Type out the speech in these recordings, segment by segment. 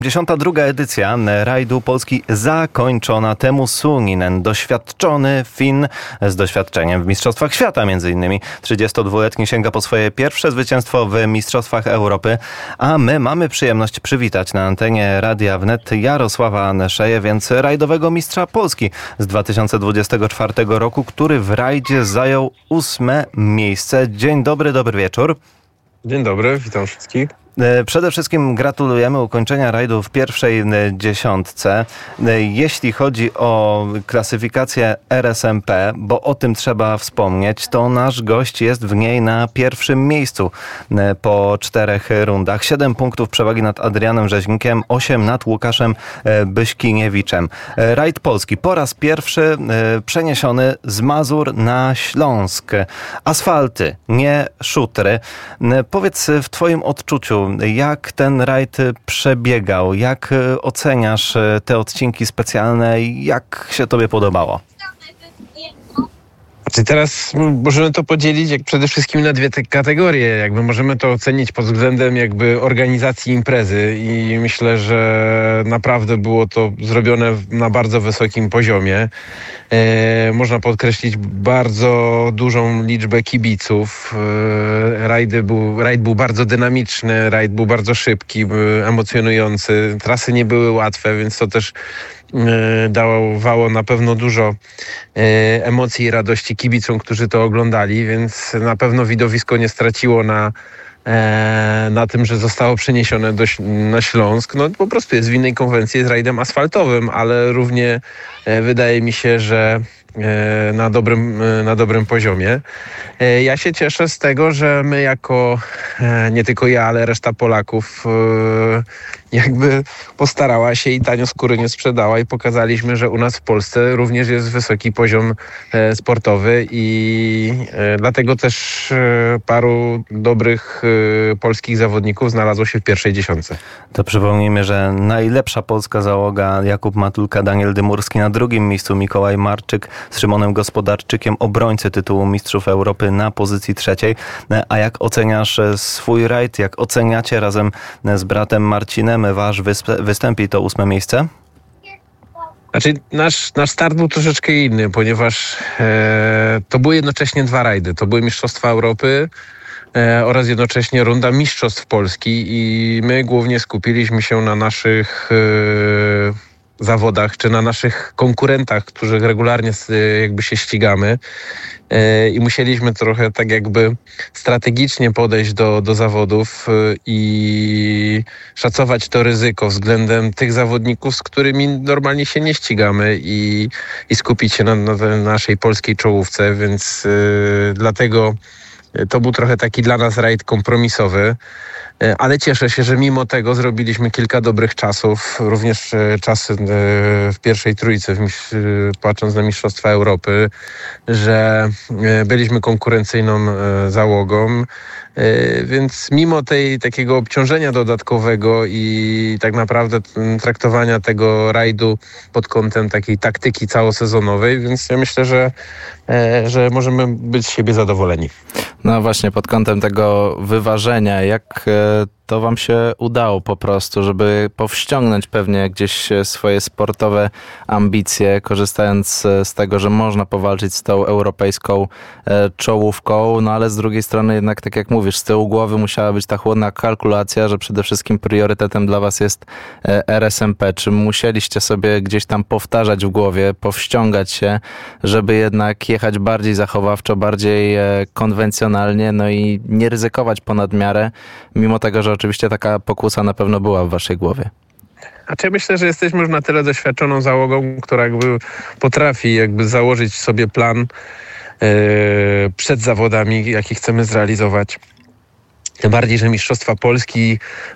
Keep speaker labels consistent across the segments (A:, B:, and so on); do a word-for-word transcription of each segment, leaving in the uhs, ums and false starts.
A: pięćdziesiąta druga edycja rajdu Polski zakończona. Teemu Sunginen, doświadczony Fin z doświadczeniem w Mistrzostwach Świata między innymi. trzydziestodwuletni sięga po swoje pierwsze zwycięstwo w Mistrzostwach Europy, a my mamy przyjemność przywitać na antenie Radia Wnet Jarosława Neszeję, więc rajdowego mistrza Polski z dwa tysiące dwudziestego czwartego roku, który w rajdzie zajął ósme miejsce. Dzień dobry, dobry wieczór.
B: Dzień dobry, witam wszystkich.
A: Przede wszystkim gratulujemy ukończenia rajdu w pierwszej dziesiątce. Jeśli chodzi o klasyfikację R S M P, bo o tym trzeba wspomnieć, to nasz gość jest w niej na pierwszym miejscu po czterech rundach. Siedem punktów przewagi nad Adrianem Rzeźnikiem, osiem nad Łukaszem Byśkiniewiczem. Rajd Polski po raz pierwszy przeniesiony z Mazur na Śląsk. Asfalty, nie szutry. Powiedz w twoim odczuciu, jak ten rajd przebiegał? Jak oceniasz te odcinki specjalne? Jak się tobie podobało?
B: Znaczy teraz możemy to podzielić jak przede wszystkim na dwie te kategorie. Jakby możemy to ocenić pod względem jakby organizacji imprezy i myślę, że naprawdę było to zrobione na bardzo wysokim poziomie. E, można podkreślić bardzo dużą liczbę kibiców. E, rajdy był, rajd był bardzo dynamiczny, rajd był bardzo szybki, emocjonujący. Trasy nie były łatwe, więc to też dawało na pewno dużo emocji i radości kibicom, którzy to oglądali, więc na pewno widowisko nie straciło na, na tym, że zostało przeniesione do, na Śląsk. No po prostu jest w innej konwencji, jest rajdem asfaltowym, ale równie wydaje mi się, że na dobrym, na dobrym poziomie. Ja się cieszę z tego, że my jako, nie tylko ja, ale reszta Polaków jakby postarała się i tanio skóry nie sprzedała i pokazaliśmy, że u nas w Polsce również jest wysoki poziom sportowy i dlatego też paru dobrych polskich zawodników znalazło się w pierwszej dziesiątce.
A: To przypomnijmy, że najlepsza polska załoga Jakub Matulka, Daniel Dymurski, na drugim miejscu Mikołaj Marczyk z Szymonem Gospodarczykiem, obrońcy tytułu Mistrzów Europy na pozycji trzeciej. A jak oceniasz swój rajd? Jak oceniacie razem z bratem Marcinem wasz występ i to ósme miejsce?
B: Znaczy nasz, nasz start był troszeczkę inny, ponieważ e, to były jednocześnie dwa rajdy. To były Mistrzostwa Europy e, oraz jednocześnie runda Mistrzostw Polski i my głównie skupiliśmy się na naszych e, zawodach, czy na naszych konkurentach, którzy regularnie jakby się ścigamy i musieliśmy trochę tak jakby strategicznie podejść do, do zawodów i szacować to ryzyko względem tych zawodników, z którymi normalnie się nie ścigamy i, i skupić się na, na naszej polskiej czołówce, więc yy, dlatego to był trochę taki dla nas rajd kompromisowy. Ale cieszę się, że mimo tego zrobiliśmy kilka dobrych czasów, również czasy w pierwszej trójce, patrząc na Mistrzostwa Europy, że byliśmy konkurencyjną załogą, więc mimo tej takiego obciążenia dodatkowego i tak naprawdę traktowania tego rajdu pod kątem takiej taktyki całosezonowej, więc ja myślę, że, że możemy być z siebie zadowoleni.
C: No właśnie, pod kątem tego wyważenia, jak to wam się udało po prostu, żeby powściągnąć pewnie gdzieś swoje sportowe ambicje, korzystając z tego, że można powalczyć z tą europejską czołówką, no ale z drugiej strony jednak, tak jak mówisz, z tyłu głowy musiała być ta chłodna kalkulacja, że przede wszystkim priorytetem dla was jest R S M P. Czy musieliście sobie gdzieś tam powtarzać w głowie, powściągać się, żeby jednak jechać bardziej zachowawczo, bardziej konwencjonalnie, no i nie ryzykować ponad miarę, mimo tego, że oczywiście taka pokusa na pewno była w waszej głowie?
B: Znaczy ja myślę, że jesteśmy już na tyle doświadczoną załogą, która jakby potrafi jakby założyć sobie plan yy, przed zawodami, jaki chcemy zrealizować. Tym bardziej, że Mistrzostwa Polski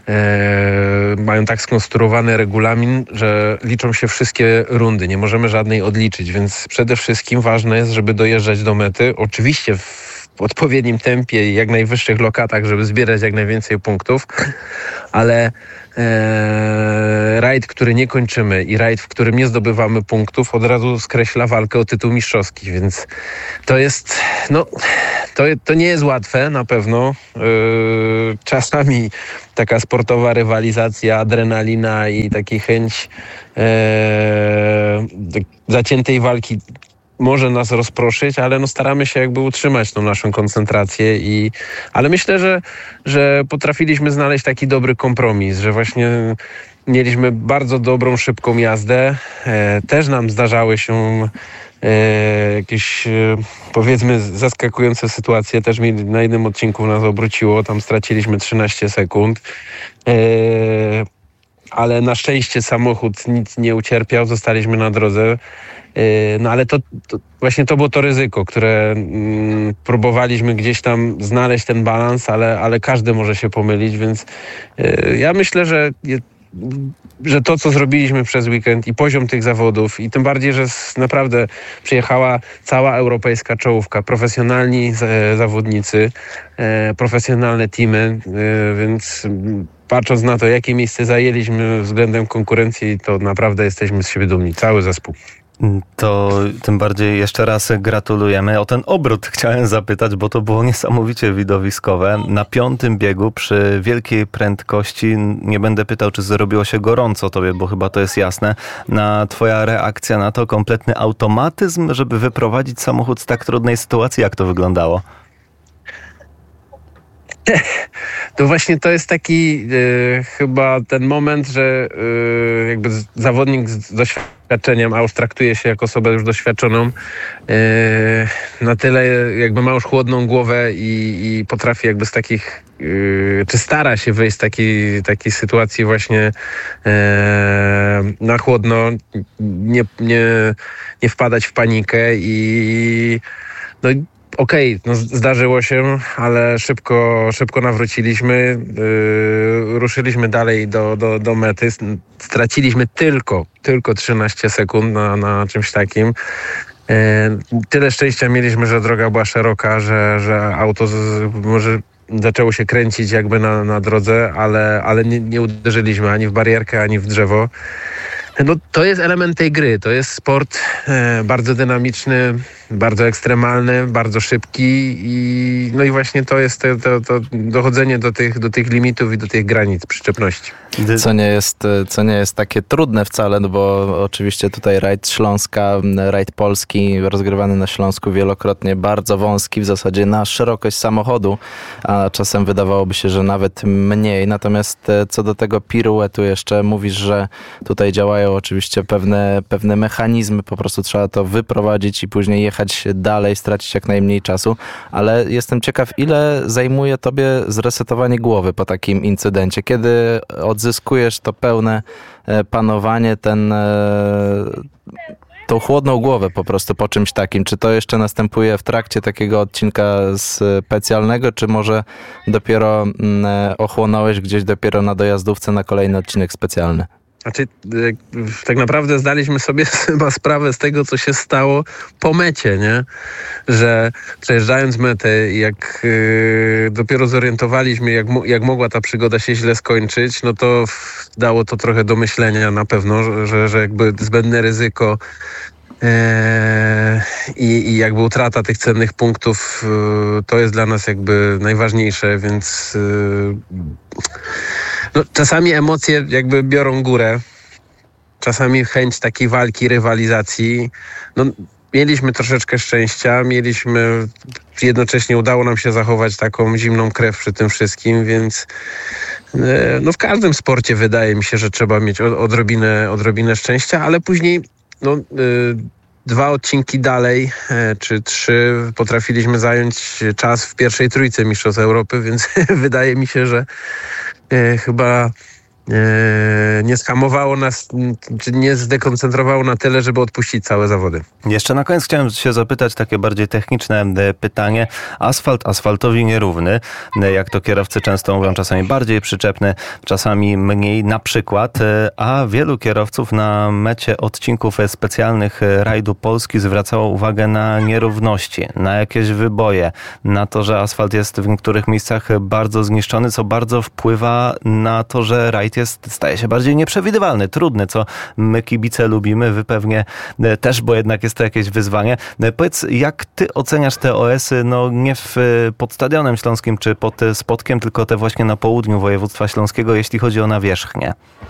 B: e, mają tak skonstruowany regulamin, że liczą się wszystkie rundy. Nie możemy żadnej odliczyć, więc przede wszystkim ważne jest, żeby dojeżdżać do mety. Oczywiście w odpowiednim tempie i jak najwyższych lokatach, żeby zbierać jak najwięcej punktów, ale e, rajd, który nie kończymy i rajd, w którym nie zdobywamy punktów, od razu skreśla walkę o tytuł mistrzowski, więc to jest, no... to, to nie jest łatwe na pewno. Yy, czasami taka sportowa rywalizacja, adrenalina i taka chęć yy, zaciętej walki może nas rozproszyć, ale no staramy się jakby utrzymać tą naszą koncentrację i, ale myślę, że, że potrafiliśmy znaleźć taki dobry kompromis, że właśnie mieliśmy bardzo dobrą, szybką jazdę. E, też nam zdarzały się e, jakieś e, powiedzmy zaskakujące sytuacje. Też mi na jednym odcinku nas obróciło, tam straciliśmy trzynaście sekund. E, ale na szczęście samochód nic nie ucierpiał, zostaliśmy na drodze. No ale to, to właśnie to było to ryzyko, które mm, próbowaliśmy gdzieś tam znaleźć ten balans, ale, ale każdy może się pomylić, więc y, ja myślę, że, że to, co zrobiliśmy przez weekend i poziom tych zawodów i tym bardziej, że naprawdę przyjechała cała europejska czołówka, profesjonalni z, zawodnicy, e, profesjonalne teamy, e, więc patrząc na to, jakie miejsce zajęliśmy względem konkurencji, to naprawdę jesteśmy z siebie dumni, cały zespół.
A: To tym bardziej jeszcze raz gratulujemy. O ten obrót chciałem zapytać, bo to było niesamowicie widowiskowe. Na piątym biegu przy wielkiej prędkości, nie będę pytał, czy zrobiło się gorąco tobie, bo chyba to jest jasne. Na twoja reakcja na to, kompletny automatyzm, żeby wyprowadzić samochód z tak trudnej sytuacji, jak to wyglądało?
B: To właśnie to jest taki e, chyba ten moment, że e, jakby zawodnik z doświadczeniem, a już traktuje się jako osobę już doświadczoną, e, na tyle jakby ma już chłodną głowę i, i potrafi jakby z takich, e, czy stara się wyjść z takiej, takiej sytuacji właśnie e, na chłodno, nie, nie, nie wpadać w panikę i no Okej, okay, no zdarzyło się, ale szybko, szybko nawróciliśmy, yy, ruszyliśmy dalej do, do, do mety. Straciliśmy tylko, tylko trzynaście sekund na, na czymś takim. Yy, tyle szczęścia mieliśmy, że droga była szeroka, że, że auto z, może zaczęło się kręcić jakby na, na drodze, ale, ale nie, nie uderzyliśmy ani w barierkę, ani w drzewo. No, to jest element tej gry. To jest sport e, bardzo dynamiczny, bardzo ekstremalny, bardzo szybki i no i właśnie to jest to, to, to dochodzenie do tych, do tych limitów i do tych granic przyczepności.
C: Co nie jest, co nie jest takie trudne wcale, no bo oczywiście tutaj rajd Śląska, rajd polski rozgrywany na Śląsku wielokrotnie, bardzo wąski w zasadzie na szerokość samochodu, a czasem wydawałoby się, że nawet mniej. Natomiast co do tego piruetu jeszcze mówisz, że tutaj działają oczywiście pewne, pewne mechanizmy, po prostu trzeba to wyprowadzić i później jechać dalej, stracić jak najmniej czasu, ale jestem ciekaw, ile zajmuje tobie zresetowanie głowy po takim incydencie, kiedy odzyskujesz to pełne panowanie, ten, tą chłodną głowę po prostu po czymś takim. Czy to jeszcze następuje w trakcie takiego odcinka specjalnego, czy może dopiero ochłonąłeś gdzieś dopiero na dojazdówce na kolejny odcinek specjalny?
B: Znaczy, tak naprawdę zdaliśmy sobie chyba sprawę z tego, co się stało po mecie, nie? Że przejeżdżając metę, jak yy, dopiero zorientowaliśmy, jak, jak mogła ta przygoda się źle skończyć, no to dało to trochę do myślenia na pewno, że, że jakby zbędne ryzyko I, i jakby utrata tych cennych punktów yy, to jest dla nas jakby najważniejsze, więc yy, no, czasami emocje jakby biorą górę, czasami chęć takiej walki, rywalizacji. No, mieliśmy troszeczkę szczęścia, mieliśmy, jednocześnie udało nam się zachować taką zimną krew przy tym wszystkim, więc yy, no, w każdym sporcie wydaje mi się, że trzeba mieć odrobinę, odrobinę szczęścia, ale później no, yy, dwa odcinki dalej, e, czy trzy, potrafiliśmy zająć czas w pierwszej trójce Mistrzostw Europy, więc wydaje mi się, że e, chyba e, nie skamowało nas, czy nie zdekoncentrowało na tyle, żeby odpuścić całe zawody.
A: Jeszcze na koniec chciałem się zapytać takie bardziej techniczne pytanie. Asfalt asfaltowi nierówny, jak to kierowcy często mówią, czasami bardziej przyczepny, czasami mniej na przykład, a wielu kierowców na mecie odcinków specjalnych rajdu Polski zwracało uwagę na nierówności, na jakieś wyboje, na to, że asfalt jest w niektórych miejscach bardzo zniszczony, co bardzo wpływa na to, że rajd jest, staje się bardziej bardziej nieprzewidywalny, trudny, co my kibice lubimy, wy pewnie też, bo jednak jest to jakieś wyzwanie. Powiedz, jak ty oceniasz te O S-y, no nie w, pod Stadionem Śląskim czy pod Spodkiem, tylko te właśnie na południu województwa śląskiego, jeśli chodzi o nawierzchnię?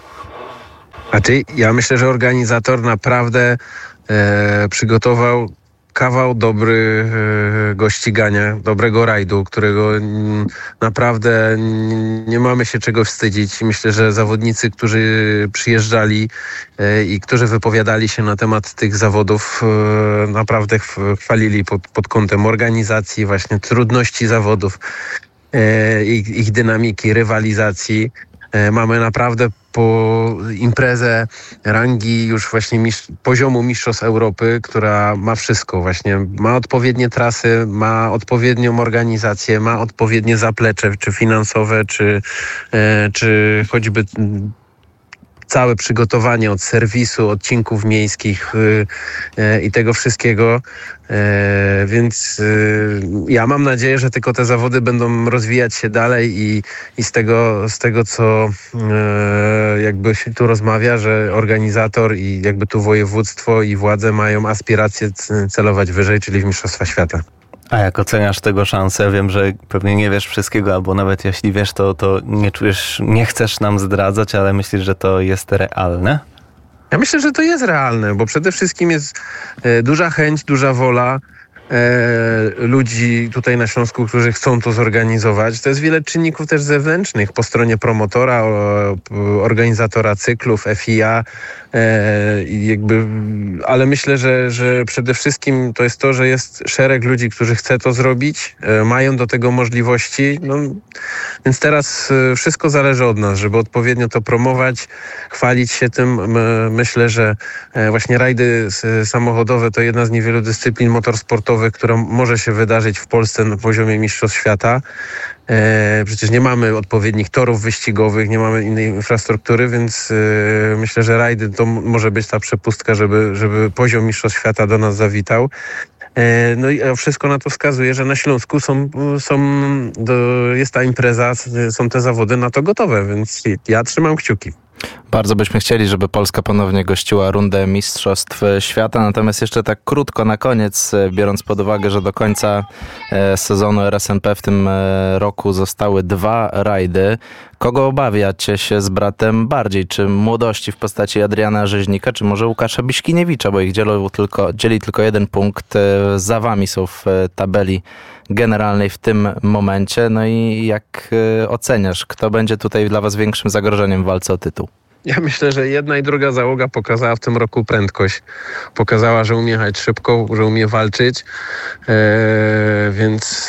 B: A ty, ja myślę, że organizator naprawdę e, przygotował kawał dobry go ścigania, dobrego rajdu, którego m, naprawdę m, nie mamy się czego wstydzić. Myślę, że zawodnicy, którzy przyjeżdżali e, i którzy wypowiadali się na temat tych zawodów, e, naprawdę chwalili pod, pod kątem organizacji, właśnie trudności zawodów, e, ich, ich dynamiki, rywalizacji. E, mamy naprawdę po imprezę rangi już właśnie mistrz, poziomu Mistrzostw Europy, która ma wszystko właśnie. Ma odpowiednie trasy, ma odpowiednią organizację, ma odpowiednie zaplecze, czy finansowe, czy, e, czy choćby całe przygotowanie od serwisu, odcinków miejskich y, y, i tego wszystkiego. Y, więc y, ja mam nadzieję, że tylko te zawody będą rozwijać się dalej i, i z tego, z tego co y, jakby się tu rozmawia, że organizator i jakby tu województwo i władze mają aspiracje celować wyżej, czyli w Mistrzostwa Świata.
A: A jak oceniasz tego szansę? Wiem, że pewnie nie wiesz wszystkiego, albo nawet jeśli wiesz, to, to nie czujesz, nie chcesz nam zdradzać, ale myślisz, że to jest realne?
B: Ja myślę, że to jest realne, bo przede wszystkim jest e, duża chęć, duża wola e, ludzi tutaj na Śląsku, którzy chcą to zorganizować. To jest wiele czynników też zewnętrznych po stronie promotora, o, organizatora cyklów, F I A, e, jakby, ale myślę, że, że przede wszystkim to jest to, że jest szereg ludzi, którzy chce to zrobić, e, mają do tego możliwości, no, więc teraz e, wszystko zależy od nas, żeby odpowiednio to promować, chwalić się tym. My, myślę, że e, właśnie rajdy samochodowe to jedna z niewielu dyscyplin motorsportowych, która może się wydarzyć w Polsce na poziomie Mistrzostw Świata. E, przecież nie mamy odpowiednich torów wyścigowych, nie mamy innej infrastruktury, więc e, myślę, że rajdy to m- może być ta przepustka, żeby, żeby poziom Mistrzostw Świata do nas zawitał. E, no i wszystko na to wskazuje, że na Śląsku są, są do, jest ta impreza, są te zawody na to gotowe, więc ja trzymam kciuki.
C: Bardzo byśmy chcieli, żeby Polska ponownie gościła rundę Mistrzostw Świata, natomiast jeszcze tak krótko na koniec, biorąc pod uwagę, że do końca sezonu R S M P w tym roku zostały dwa rajdy. Kogo obawiacie się z bratem bardziej? Czy młodości w postaci Adriana Rzeźnika, czy może Łukasza Biśkiniewicza, bo ich dzieli tylko, dzieli tylko jeden punkt. Za wami są w tabeli generalnej w tym momencie. No i jak oceniasz, kto będzie tutaj dla was większym zagrożeniem w walce o tytuł?
B: Ja myślę, że jedna i druga załoga pokazała w tym roku prędkość. Pokazała, że umie jechać szybko, że umie walczyć, e, więc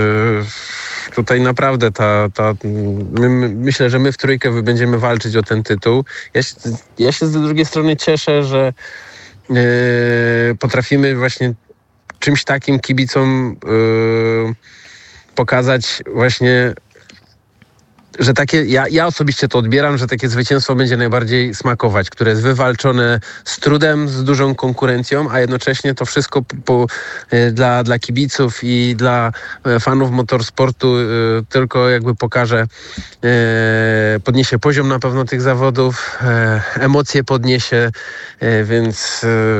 B: e, tutaj naprawdę ta, ta my, my, myślę, że my w trójkę będziemy walczyć o ten tytuł. Ja się, ja się z drugiej strony cieszę, że e, potrafimy właśnie czymś takim kibicom e, pokazać właśnie, że takie, ja, ja osobiście to odbieram, że takie zwycięstwo będzie najbardziej smakować, które jest wywalczone z trudem, z dużą konkurencją, a jednocześnie to wszystko po, po, dla, dla kibiców i dla fanów motorsportu y, tylko jakby pokaże, y, podniesie poziom na pewno tych zawodów, y, emocje podniesie, y, więc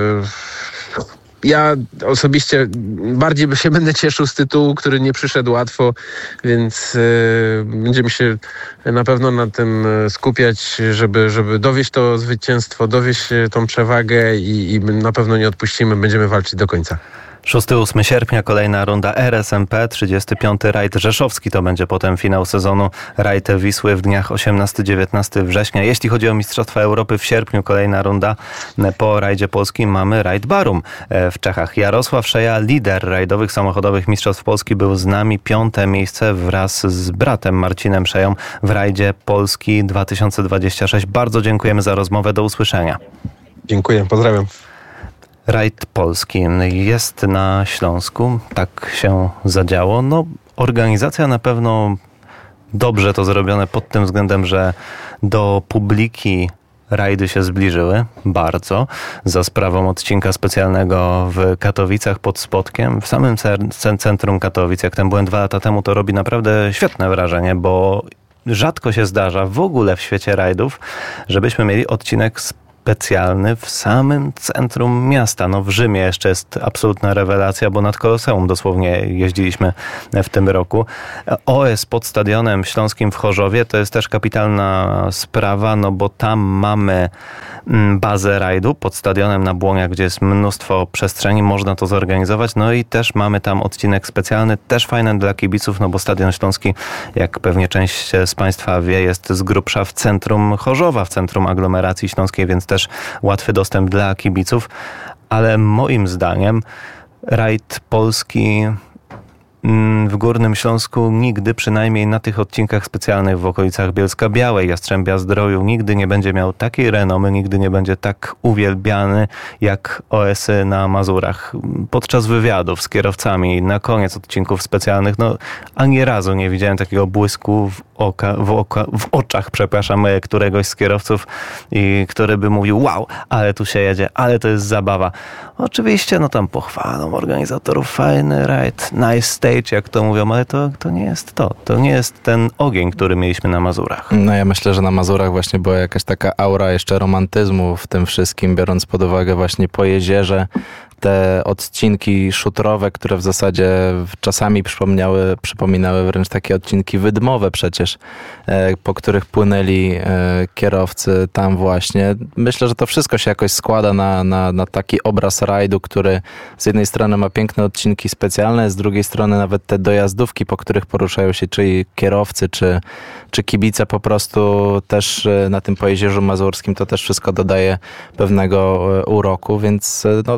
B: y, ja osobiście bardziej się będę cieszył z tytułu, który nie przyszedł łatwo, więc y, będziemy się na pewno na tym skupiać, żeby, żeby dowieść to zwycięstwo, dowieść tą przewagę i, i na pewno nie odpuścimy, będziemy walczyć do końca.
A: szóstego do ósmego sierpnia kolejna runda R S M P, trzydziesty piąty rajd rzeszowski, to będzie potem finał sezonu, rajd Wisły w dniach osiemnastego do dziewiętnastego września. Jeśli chodzi o Mistrzostwa Europy, w sierpniu kolejna runda. Po rajdzie polskim mamy rajd Barum w Czechach. Jarosław Szeja, lider rajdowych samochodowych Mistrzostw Polski, był z nami. Piąte miejsce wraz z bratem Marcinem Szeją w rajdzie Polski dwa tysiące dwudziesty szósty. Bardzo dziękujemy za rozmowę. Do usłyszenia.
B: Dziękuję, pozdrawiam.
A: Rajd Polski jest na Śląsku, tak się zadziało. No, organizacja na pewno dobrze to zrobione pod tym względem, że do publiki rajdy się zbliżyły bardzo. Za sprawą odcinka specjalnego w Katowicach pod Spodkiem, w samym centrum Katowic, jak ten byłem dwa lata temu, to robi naprawdę świetne wrażenie, bo rzadko się zdarza w ogóle w świecie rajdów, żebyśmy mieli odcinek specjalny w samym centrum miasta. No w Rzymie jeszcze jest absolutna rewelacja, bo nad Koloseum dosłownie jeździliśmy w tym roku. O S pod Stadionem Śląskim w Chorzowie to jest też kapitalna sprawa, no bo tam mamy bazę rajdu pod stadionem na Błoniach, gdzie jest mnóstwo przestrzeni, można to zorganizować. No i też mamy tam odcinek specjalny, też fajny dla kibiców, no bo Stadion Śląski, jak pewnie część z Państwa wie, jest z grubsza w centrum Chorzowa, w centrum aglomeracji śląskiej, więc też łatwy dostęp dla kibiców. Ale moim zdaniem rajd polski w Górnym Śląsku nigdy, przynajmniej na tych odcinkach specjalnych w okolicach Bielska Białej, Jastrzębia-Zdroju, nigdy nie będzie miał takiej renomy, nigdy nie będzie tak uwielbiany jak O S-y na Mazurach. Podczas wywiadów z kierowcami, na koniec odcinków specjalnych, no ani razu nie widziałem takiego błysku w, oka, w, oka, w oczach, przepraszam, któregoś z kierowców, i który by mówił: wow, ale tu się jedzie, ale to jest zabawa. Oczywiście, no tam pochwalą organizatorów, fajny rajd, nice stage, jak to mówią, ale to, to nie jest to. To nie jest ten ogień, który mieliśmy na Mazurach.
C: No ja myślę, że na Mazurach właśnie była jakaś taka aura jeszcze romantyzmu w tym wszystkim, biorąc pod uwagę właśnie po jezierze te odcinki szutrowe, które w zasadzie czasami przypomniały, przypominały wręcz takie odcinki wydmowe przecież, po których płynęli kierowcy tam właśnie. Myślę, że to wszystko się jakoś składa na, na, na taki obraz rajdu, który z jednej strony ma piękne odcinki specjalne, z drugiej strony nawet te dojazdówki, po których poruszają się czy kierowcy, czy, czy kibice po prostu też na tym Pojezierzu Mazurskim, to też wszystko dodaje pewnego uroku, więc no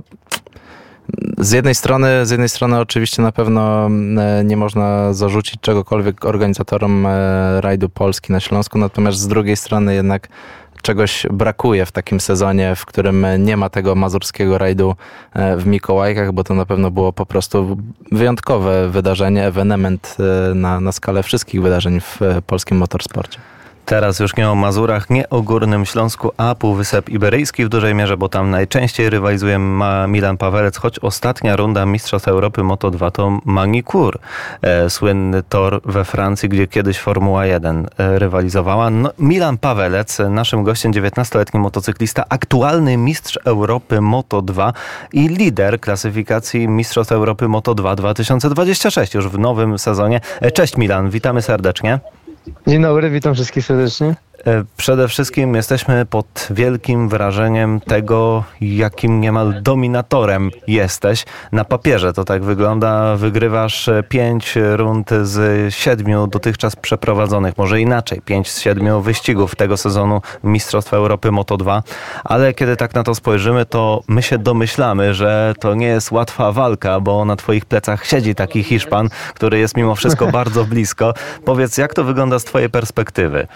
C: Z jednej strony, z jednej strony oczywiście na pewno nie można zarzucić czegokolwiek organizatorom rajdu Polski na Śląsku, natomiast z drugiej strony jednak czegoś brakuje w takim sezonie, w którym nie ma tego mazurskiego rajdu w Mikołajkach, bo to na pewno było po prostu wyjątkowe wydarzenie, ewenement na, na skalę wszystkich wydarzeń w polskim motorsporcie.
A: Teraz już nie o Mazurach, nie o Górnym Śląsku, a Półwysep Iberyjski w dużej mierze, bo tam najczęściej rywalizuje Milan Pawelec, choć ostatnia runda Mistrzostw Europy Moto dwa to Magny-Cours, e, słynny tor we Francji, gdzie kiedyś Formuła jeden e, rywalizowała. No, Milan Pawelec, naszym gościem, dziewiętnastoletni motocyklista, aktualny mistrz Europy Moto dwa i lider klasyfikacji Mistrzostw Europy Moto dwa dwa tysiące dwudziesty szósty, już w nowym sezonie. E, cześć Milan, witamy serdecznie.
D: Dzień dobry, witam wszystkich serdecznie.
A: Przede wszystkim jesteśmy pod wielkim wrażeniem tego, jakim niemal dominatorem jesteś. Na papierze to tak wygląda. Wygrywasz pięć rund z siedmiu dotychczas przeprowadzonych, może inaczej, pięć z siedmiu wyścigów tego sezonu Mistrzostw Europy Moto dwa. Ale kiedy tak na to spojrzymy, to my się domyślamy, że to nie jest łatwa walka, bo na twoich plecach siedzi taki Hiszpan, który jest mimo wszystko bardzo blisko. Powiedz, jak to wygląda z twojej perspektywy?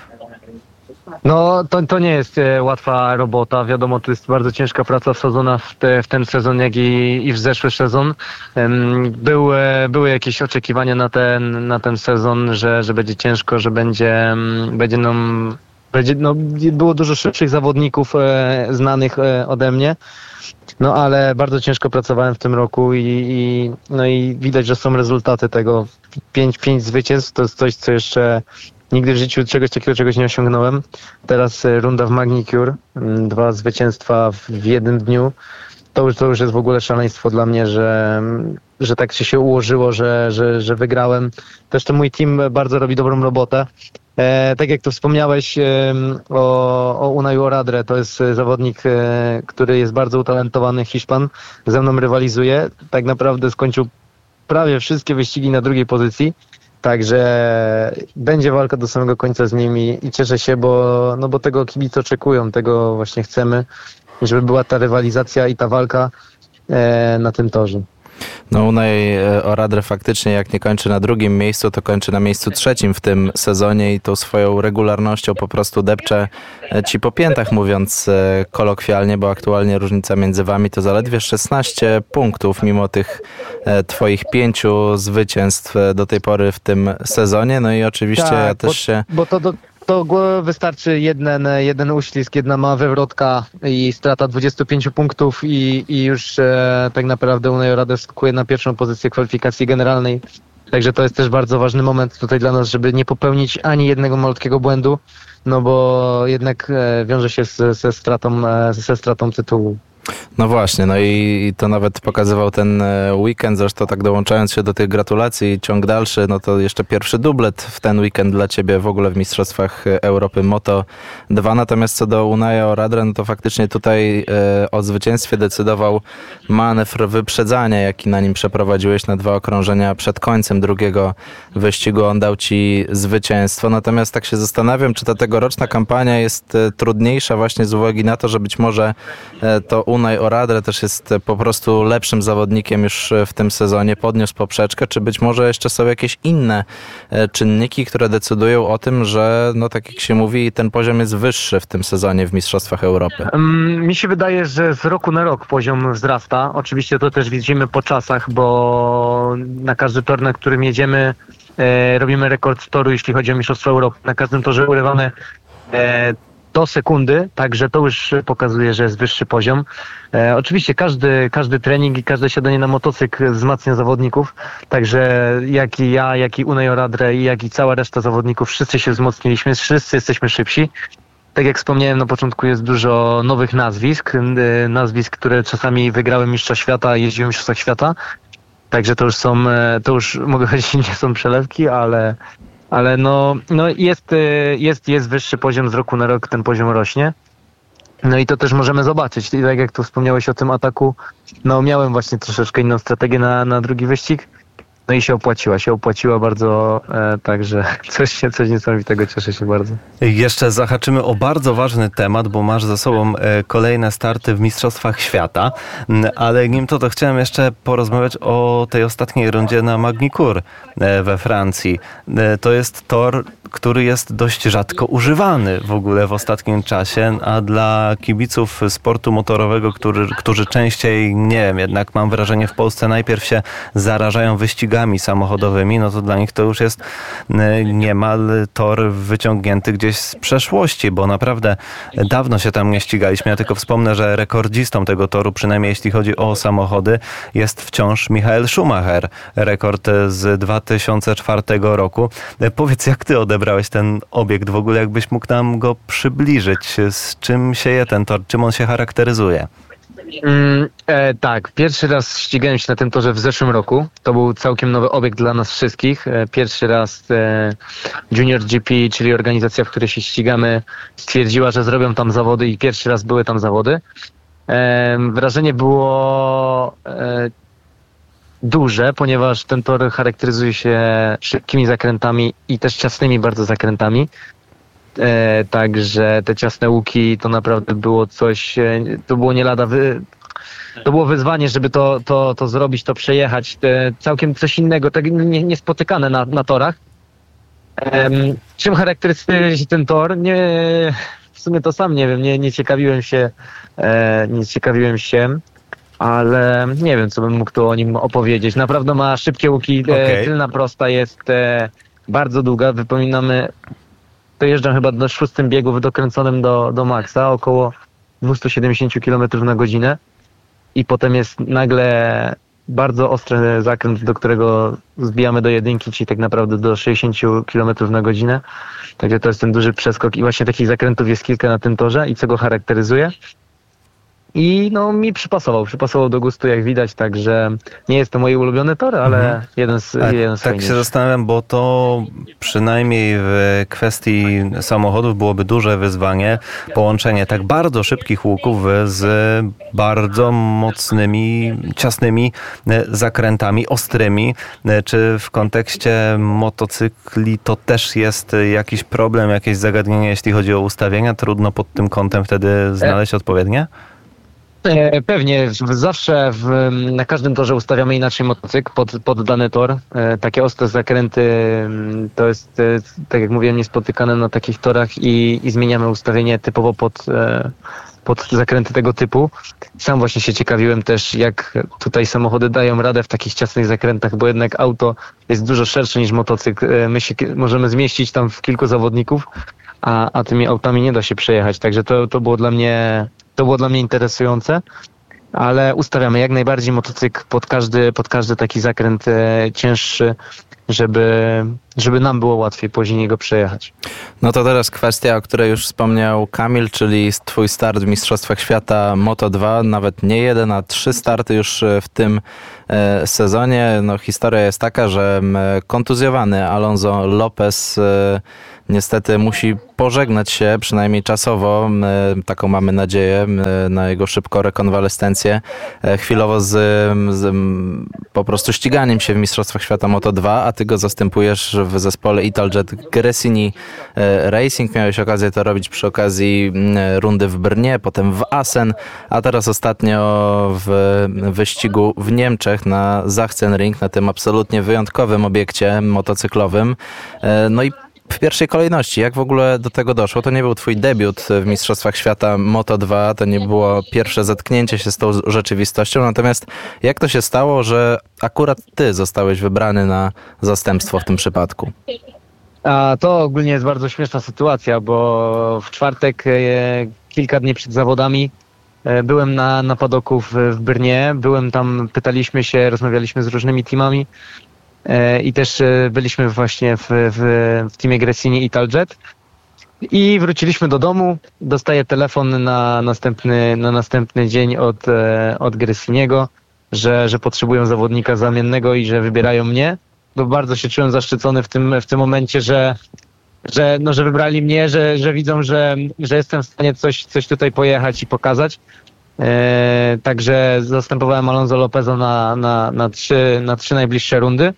D: No, to, to nie jest e, łatwa robota. Wiadomo, to jest bardzo ciężka praca wsadzona w, te, w ten sezon, jak i, i w zeszły sezon. Ym, były, były jakieś oczekiwania na ten, na ten sezon, że, że będzie ciężko, że będzie, będzie nam, będzie, no, było dużo szybszych zawodników e, znanych e, ode mnie. No, ale bardzo ciężko pracowałem w tym roku i, i, no i widać, że są rezultaty tego. Pięć, pięć zwycięstw to jest coś, co jeszcze nigdy w życiu czegoś takiego czegoś nie osiągnąłem. Teraz runda w Magny-Cours, dwa zwycięstwa w jednym dniu. To już, to już jest w ogóle szaleństwo dla mnie, że, że tak się ułożyło, że, że, że wygrałem. Też to mój team bardzo robi dobrą robotę. E, tak jak tu wspomniałeś e, o, o Unaiu Oradre, to jest zawodnik, e, który jest bardzo utalentowany, Hiszpan, ze mną rywalizuje. Tak naprawdę skończył prawie wszystkie wyścigi na drugiej pozycji. Także będzie walka do samego końca z nimi i cieszę się, bo, no bo tego kibice oczekują, tego właśnie chcemy, żeby była ta rywalizacja i ta walka e, na tym torze.
C: No Unai Oradre faktycznie jak nie kończy na drugim miejscu, to kończy na miejscu trzecim w tym sezonie i tą swoją regularnością po prostu depcze ci po piętach, mówiąc kolokwialnie, bo aktualnie różnica między wami to zaledwie szesnaście punktów, mimo tych twoich pięciu zwycięstw do tej pory w tym sezonie. No i oczywiście
D: tak,
C: ja też
D: bo,
C: się...
D: Bo to do... To wystarczy jeden, jeden uślizg, jedna mała wywrotka i strata dwudziestu pięciu punktów i, i już e, tak naprawdę Unai Oradre skakuje na pierwszą pozycję kwalifikacji generalnej. Także to jest też bardzo ważny moment tutaj dla nas, żeby nie popełnić ani jednego malutkiego błędu, no bo jednak e, wiąże się z, ze, stratą, e, ze stratą tytułu.
C: No właśnie, no i to nawet pokazywał ten weekend, zresztą tak dołączając się do tych gratulacji, ciąg dalszy, no to jeszcze pierwszy dublet w ten weekend dla ciebie w ogóle w Mistrzostwach Europy Moto dwa, natomiast co do Unaja Oradre, no to faktycznie tutaj e, o zwycięstwie decydował manewr wyprzedzania, jaki na nim przeprowadziłeś na dwa okrążenia przed końcem drugiego wyścigu, on dał ci zwycięstwo, natomiast tak się zastanawiam, czy ta tegoroczna kampania jest trudniejsza właśnie z uwagi na to, że być może e, to Unai Oradre też jest po prostu lepszym zawodnikiem już w tym sezonie, podniósł poprzeczkę, czy być może jeszcze są jakieś inne czynniki, które decydują o tym, że no tak jak się mówi, ten poziom jest wyższy w tym sezonie w Mistrzostwach Europy?
D: Mi się wydaje, że z roku na rok poziom wzrasta. Oczywiście to też widzimy po czasach, bo na każdy tor, na którym jedziemy, e, robimy rekord toru, jeśli chodzi o Mistrzostwa Europy. Na każdym torze urywamy e, do sekundy, także to już pokazuje, że jest wyższy poziom. E, oczywiście każdy, każdy trening i każde siadanie na motocykl wzmacnia zawodników, także jak i ja, jak i Unai Oradre, i jak i cała reszta zawodników, wszyscy się wzmocniliśmy, wszyscy jesteśmy szybsi. Tak jak wspomniałem na początku, jest dużo nowych nazwisk, e, nazwisk, które czasami wygrały Mistrza Świata, jeździły w Mistrzostwach Świata, także to już są, e, to już mogę powiedzieć, nie są przelewki, ale Ale no, no jest, jest, jest wyższy poziom z roku na rok, ten poziom rośnie. No i to też możemy zobaczyć. I tak jak tu wspomniałeś o tym ataku, no miałem właśnie troszeczkę inną strategię na, na drugi wyścig. No i się opłaciła, się opłaciła bardzo, e, także coś, się, coś niesamowitego, cieszę się bardzo.
A: Jeszcze zahaczymy o bardzo ważny temat, bo masz za sobą e, kolejne starty w Mistrzostwach Świata, ale nim to, to chciałem jeszcze porozmawiać o tej ostatniej rundzie na Magny-Cours e, we Francji. E, to jest tor, który jest dość rzadko używany w ogóle w ostatnim czasie, a dla kibiców sportu motorowego, który, którzy częściej, nie wiem, jednak mam wrażenie w Polsce najpierw się zarażają wyścigami samochodowymi, no to dla nich to już jest niemal tor wyciągnięty gdzieś z przeszłości, bo naprawdę dawno się tam nie ścigaliśmy. Ja tylko wspomnę, że rekordzistą tego toru, przynajmniej jeśli chodzi o samochody, jest wciąż Michael Schumacher. Rekord z dwa tysiące czwartego roku. Powiedz, jak ty odebrałeś ten obiekt w ogóle, jakbyś mógł nam go przybliżyć? Z czym sieje ten tor? Czym on się charakteryzuje?
D: Mm, e, tak, pierwszy raz ścigałem się na tym torze w zeszłym roku. To był całkiem nowy obiekt dla nas wszystkich. E, pierwszy raz e, Junior G P, czyli organizacja, w której się ścigamy, stwierdziła, że zrobią tam zawody i pierwszy raz były tam zawody. E, wrażenie było e, duże, ponieważ ten tor charakteryzuje się szybkimi zakrętami i też ciasnymi bardzo zakrętami. E, także te ciasne łuki to naprawdę było coś, e, to było nie lada, wy, to było wyzwanie, żeby to, to, to zrobić, to przejechać, e, całkiem coś innego, tak nie, niespotykane na, na torach. E, czym charakteryzuje się ten tor? Nie, w sumie to sam nie wiem, nie, nie ciekawiłem się, e, nie ciekawiłem się, ale nie wiem, co bym mógł tu o nim opowiedzieć. Naprawdę ma szybkie łuki, e,
A: Okay.
D: tylna prosta jest e, bardzo długa, wypominamy. Dojeżdżam chyba na szóstym biegu dokręconym do, do maksa, około dwieście siedemdziesiąt kilometrów na godzinę i potem jest nagle bardzo ostry zakręt, do którego zbijamy do jedynki, czyli tak naprawdę do sześćdziesiąt kilometrów na godzinę. Także to jest ten duży przeskok i właśnie takich zakrętów jest kilka na tym torze i co go charakteryzuje. I no mi przypasował, przypasował do gustu, jak widać, także nie jest to mój ulubiony tor, ale mhm. jeden z, jeden z
A: Tak
D: fajniejszych.
A: się zastanawiam, bo to przynajmniej w kwestii samochodów byłoby duże wyzwanie, połączenie tak bardzo szybkich łuków z bardzo mocnymi, ciasnymi zakrętami, ostrymi. Czy w kontekście motocykli to też jest jakiś problem, jakieś zagadnienie, jeśli chodzi o ustawienia? Trudno pod tym kątem wtedy znaleźć odpowiednie?
D: Pewnie, zawsze w, na każdym torze ustawiamy inaczej motocykl pod, pod dany tor. E, takie ostre zakręty to jest, e, tak jak mówiłem, niespotykane na takich torach i, i zmieniamy ustawienie typowo pod, e, pod zakręty tego typu. Sam właśnie się ciekawiłem też, jak tutaj samochody dają radę w takich ciasnych zakrętach, bo jednak auto jest dużo szersze niż motocykl. E, my się możemy zmieścić tam w kilku zawodników, a, a tymi autami nie da się przejechać. Także to, to było dla mnie... To było dla mnie interesujące, ale ustawiamy jak najbardziej motocykl pod każdy, pod każdy taki zakręt e, cięższy, żeby, żeby nam było łatwiej później niego przejechać.
C: No to teraz kwestia, o której już wspomniał Kamil, czyli twój start w Mistrzostwach Świata Moto dwa, nawet nie jeden, a trzy starty już w tym sezonie. No, historia jest taka, że kontuzjowany Alonso Lopez niestety musi pożegnać się, przynajmniej czasowo, taką mamy nadzieję, na jego szybką rekonwalescencję, chwilowo z, z po prostu ściganiem się w Mistrzostwach Świata Moto dwa, a ty go zastępujesz w zespole Italjet Gresini Racing. Miałeś okazję to robić przy okazji rundy w Brnie, potem w Assen, a teraz ostatnio w wyścigu w Niemczech na Sachsenring, na tym absolutnie wyjątkowym obiekcie motocyklowym. No i w pierwszej kolejności, jak w ogóle do tego doszło? To nie był twój debiut w Mistrzostwach Świata Moto dwa, to nie było pierwsze zetknięcie się z tą rzeczywistością, natomiast jak to się stało, że akurat ty zostałeś wybrany na zastępstwo w tym przypadku?
D: A to ogólnie jest bardzo śmieszna sytuacja, bo w czwartek, e, kilka dni przed zawodami, e, byłem na, na padoku w, w Brnie, byłem tam, pytaliśmy się, rozmawialiśmy z różnymi teamami, i też byliśmy właśnie w, w, w teamie Gresini Italjet i wróciliśmy do domu. Dostaję telefon na następny, na następny dzień od, od Gresiniego, że, że potrzebują zawodnika zamiennego i że wybierają mnie. Bo bardzo się czułem zaszczycony w tym, w tym momencie, że, że, no, że wybrali mnie, że, że widzą, że, że jestem w stanie coś, coś tutaj pojechać i pokazać. E, także zastępowałem Alonso Lopeza na, na, na, trzy, na trzy najbliższe rundy.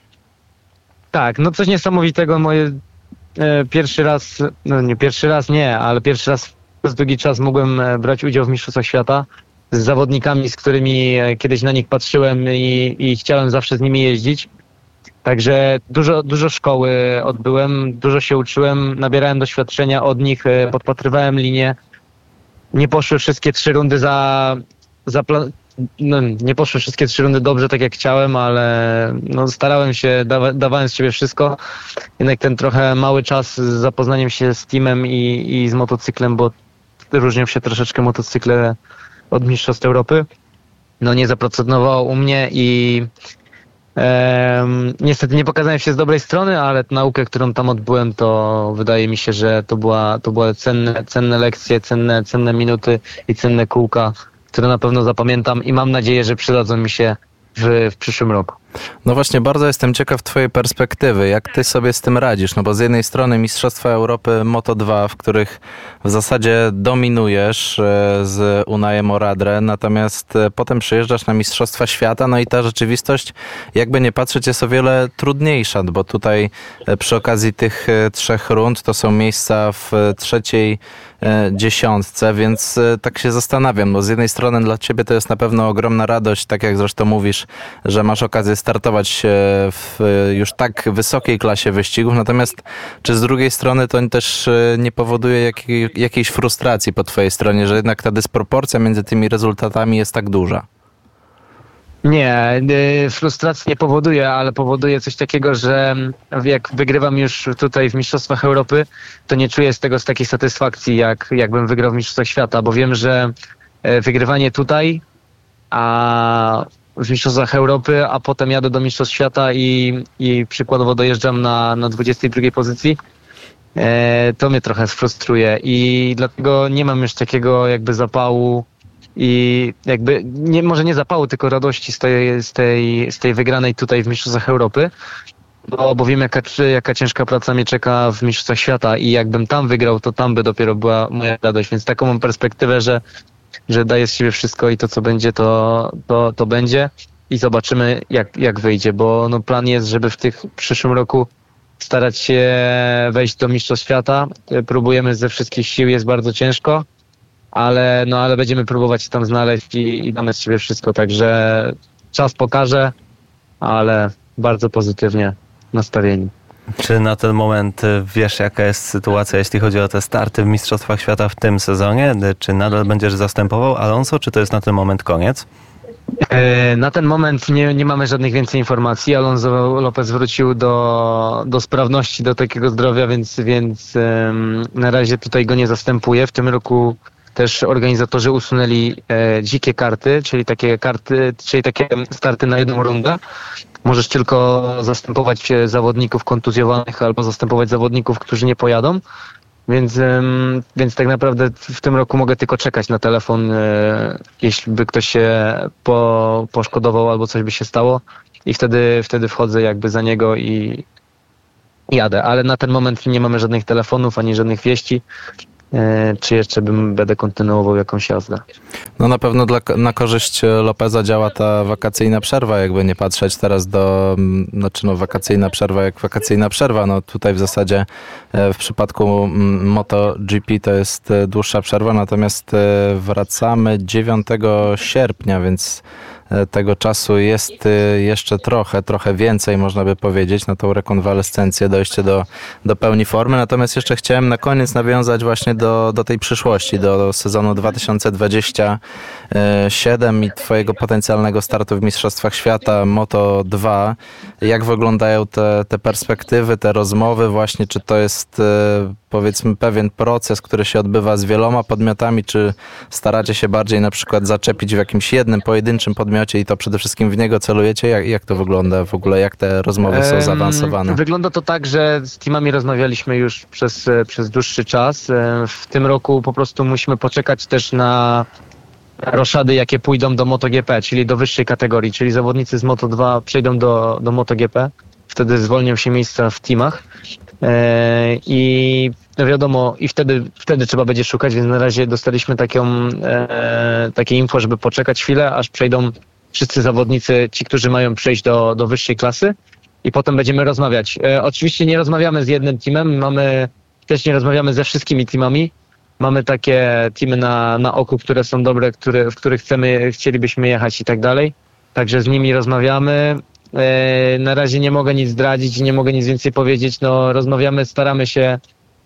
D: Tak, no coś niesamowitego. Moje e, pierwszy raz, no nie pierwszy raz nie, ale pierwszy raz przez długi czas mogłem brać udział w Mistrzostwach Świata z zawodnikami, z którymi kiedyś na nich patrzyłem i, i chciałem zawsze z nimi jeździć. Także dużo, dużo szkoły odbyłem, dużo się uczyłem, nabierałem doświadczenia od nich, podpatrywałem linię. Nie poszły wszystkie trzy rundy za, za plan... no, nie poszły wszystkie trzy rundy dobrze, tak jak chciałem, ale no, starałem się, dawa, dawałem z siebie wszystko. Jednak ten trochę mały czas z zapoznaniem się z teamem i, i z motocyklem, bo różnią się troszeczkę motocykle od Mistrzostw Europy, no nie zaprocentowało u mnie i Um, niestety nie pokazałem się z dobrej strony, ale naukę, którą tam odbyłem, to wydaje mi się, że to była, to były cenne, cenne lekcje, cenne, cenne minuty i cenne kółka, które na pewno zapamiętam i mam nadzieję, że przydadzą mi się w, w przyszłym roku.
C: No właśnie, bardzo jestem ciekaw twojej perspektywy, jak ty sobie z tym radzisz, no bo z jednej strony Mistrzostwa Europy Moto dwa, w których w zasadzie dominujesz z Unajem Oradre, natomiast potem przyjeżdżasz na Mistrzostwa Świata, no i ta rzeczywistość, jakby nie patrzeć, jest o wiele trudniejsza, bo tutaj przy okazji tych trzech rund to są miejsca w trzeciej dziesiątce, więc tak się zastanawiam, bo z jednej strony dla ciebie to jest na pewno ogromna radość, tak jak zresztą mówisz, że masz okazję startować w już tak wysokiej klasie wyścigów, natomiast czy z drugiej strony to też nie powoduje jakiej, jakiejś frustracji po twojej stronie, że jednak ta dysproporcja między tymi rezultatami jest tak duża?
D: Nie, frustracji nie powoduje, ale powoduje coś takiego, że jak wygrywam już tutaj w Mistrzostwach Europy, to nie czuję z tego z takiej satysfakcji, jak jakbym wygrał w Mistrzostwach Świata, bo wiem, że wygrywanie tutaj, a w Mistrzostwach Europy, a potem jadę do Mistrzostw Świata i, i przykładowo dojeżdżam na, na dwudziestej drugiej pozycji, e, to mnie trochę sfrustruje i dlatego nie mam już takiego jakby zapału i jakby, nie, może nie zapału, tylko radości z tej, z tej, z tej wygranej tutaj w Mistrzostwach Europy, bo, bo wiem jaka, jaka ciężka praca mnie czeka w Mistrzostwach Świata i jakbym tam wygrał, to tam by dopiero była moja radość, więc taką mam perspektywę, że że daję z siebie wszystko i to, co będzie, to, to, to będzie i zobaczymy, jak, jak wyjdzie, bo no, plan jest, żeby w tych w przyszłym roku starać się wejść do Mistrzostw Świata. Próbujemy ze wszystkich sił, jest bardzo ciężko, ale, no, ale będziemy próbować się tam znaleźć i, i damy z siebie wszystko, także czas pokaże, ale bardzo pozytywnie nastawieni.
A: Czy na ten moment wiesz, jaka jest sytuacja, jeśli chodzi o te starty w Mistrzostwach Świata w tym sezonie? Czy nadal będziesz zastępował Alonso, czy to jest na ten moment koniec?
D: Na ten moment nie, nie mamy żadnych więcej informacji. Alonso Lopez wrócił do, do sprawności, do takiego zdrowia, więc, więc um, na razie tutaj go nie zastępuję. W tym roku też organizatorzy usunęli e, dzikie karty, czyli takie karty, czyli takie starty na jedną rundę. możesz tylko zastępować zawodników kontuzjowanych albo zastępować zawodników, którzy nie pojadą. Więc, więc tak naprawdę w tym roku mogę tylko czekać na telefon, jeśli by ktoś się po, poszkodował albo coś by się stało i wtedy, wtedy wchodzę jakby za niego i jadę. Ale na ten moment nie mamy żadnych telefonów ani żadnych wieści, czy jeszcze bym, będę kontynuował jakąś jazdę.
C: No na pewno dla, na korzyść Lopeza działa ta wakacyjna przerwa, jakby nie patrzeć teraz do, znaczy no wakacyjna przerwa jak wakacyjna przerwa, no tutaj w zasadzie w przypadku MotoGP to jest dłuższa przerwa, natomiast wracamy dziewiątego sierpnia, więc tego czasu jest jeszcze trochę, trochę więcej można by powiedzieć na tą rekonwalescencję, dojście do, do pełni formy. Natomiast jeszcze chciałem na koniec nawiązać właśnie do, do tej przyszłości, do sezonu dwa tysiące dwudziestego siódmego i twojego potencjalnego startu w Mistrzostwach Świata Moto dwa. Jak wyglądają te, te perspektywy, te rozmowy właśnie, czy to jest powiedzmy pewien proces, który się odbywa z wieloma podmiotami, czy staracie się bardziej na przykład zaczepić w jakimś jednym pojedynczym podmiocie i to przede wszystkim w niego celujecie? Jak, jak to wygląda w ogóle? Jak te rozmowy są zaawansowane?
D: Wygląda to tak, że z teamami rozmawialiśmy już przez, przez dłuższy czas. W tym roku po prostu musimy poczekać też na roszady, jakie pójdą do MotoGP, czyli do wyższej kategorii, czyli zawodnicy z Moto dwa przejdą do, do MotoGP. Wtedy zwolnią się miejsca w teamach. I no wiadomo, i wtedy, wtedy trzeba będzie szukać, więc na razie dostaliśmy taką, e, takie info, żeby poczekać chwilę, aż przejdą wszyscy zawodnicy, ci, którzy mają przejść do, do wyższej klasy i potem będziemy rozmawiać. E, oczywiście nie rozmawiamy z jednym teamem, mamy, też nie rozmawiamy ze wszystkimi teamami. Mamy takie teamy na, na oku, które są dobre, które, w których chcemy, chcielibyśmy jechać i tak dalej. Także z nimi rozmawiamy. Na razie nie mogę nic zdradzić i nie mogę nic więcej powiedzieć. No, rozmawiamy, staramy się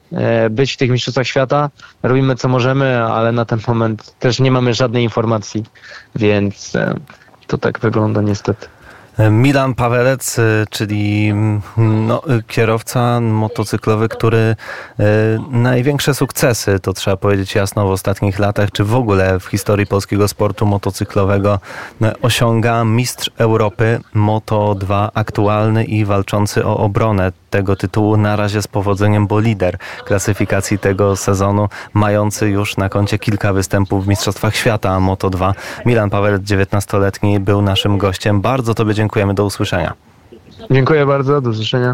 D: być w tych mistrzostwach świata. Robimy co możemy, ale na ten moment też nie mamy żadnej informacji, więc to tak wygląda niestety.
A: Milan Pawelec, czyli no, kierowca motocyklowy, który e, największe sukcesy, to trzeba powiedzieć jasno, w ostatnich latach, czy w ogóle w historii polskiego sportu motocyklowego osiąga, mistrz Europy Moto dwa, aktualny i walczący o obronę tego tytułu, na razie z powodzeniem, bo lider klasyfikacji tego sezonu, mający już na koncie kilka występów w Mistrzostwach Świata Moto dwa. Milan Pawelec, dziewiętnastoletni, był naszym gościem. Bardzo Tobie dziękujemy. Do usłyszenia.
D: Dziękuję bardzo. Do usłyszenia.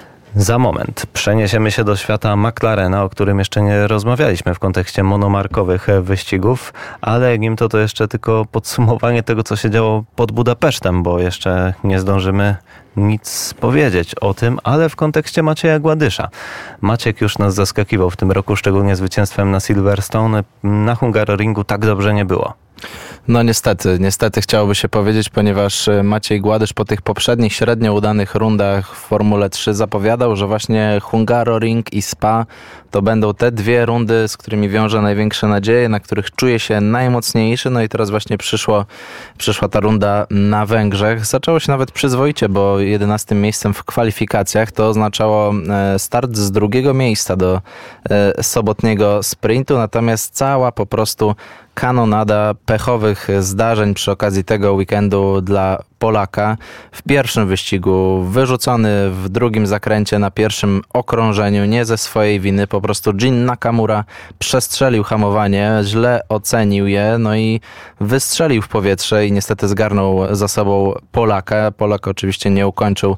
A: Za moment przeniesiemy się do świata McLarena, o którym jeszcze nie rozmawialiśmy w kontekście monomarkowych wyścigów, ale nim to to jeszcze tylko podsumowanie tego, co się działo pod Budapesztem, bo jeszcze nie zdążymy nic powiedzieć o tym, ale w kontekście Macieja Gładysza. Maciek już nas zaskakiwał w tym roku, szczególnie zwycięstwem na Silverstone. Na Hungaroringu tak dobrze nie było.
C: No niestety, niestety chciałoby się powiedzieć, ponieważ Maciej Gładysz po tych poprzednich średnio udanych rundach w Formule trzy zapowiadał, że właśnie Hungaroring i Spa to będą te dwie rundy, z którymi wiąże największe nadzieje, na których czuje się najmocniejszy. No i teraz właśnie przyszło, przyszła ta runda na Węgrzech. Zaczęło się nawet przyzwoicie, bo jedenastym miejscem w kwalifikacjach to oznaczało start z drugiego miejsca do sobotniego sprintu, natomiast cała po prostu kanonada pechowych zdarzeń przy okazji tego weekendu dla Polaka. W pierwszym wyścigu wyrzucony w drugim zakręcie na pierwszym okrążeniu, nie ze swojej winy, po prostu Jin Nakamura przestrzelił hamowanie, źle ocenił je, no i wystrzelił w powietrze i niestety zgarnął za sobą Polaka. Polak oczywiście nie ukończył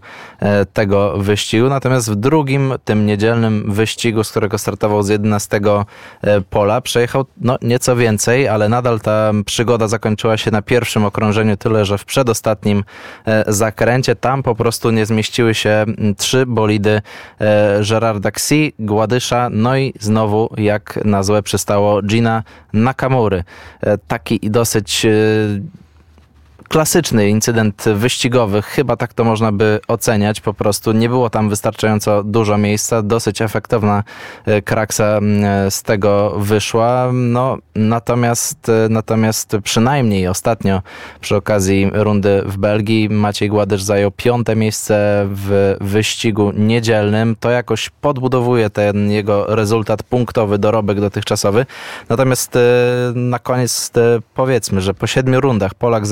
C: tego wyścigu, natomiast w drugim, tym niedzielnym wyścigu, z którego startował z jedenastego pola, przejechał no nieco więcej, ale nadal ta przygoda zakończyła się na pierwszym okrążeniu, tyle że w przedostatnim zakręcie tam po prostu nie zmieściły się trzy bolidy Gerarda Xi, Gładysza, no i znowu jak na złe przystało Gina Nakamury. Taki dosyć klasyczny incydent wyścigowy, chyba tak to można by oceniać, po prostu nie było tam wystarczająco dużo miejsca, dosyć efektowna kraksa z tego wyszła, no natomiast, natomiast przynajmniej ostatnio przy okazji rundy w Belgii Maciej Gładysz zajął piąte miejsce w wyścigu niedzielnym, to jakoś podbudowuje ten jego rezultat punktowy, dorobek dotychczasowy, natomiast na koniec powiedzmy, że po siedmiu rundach Polak zajmuje siódme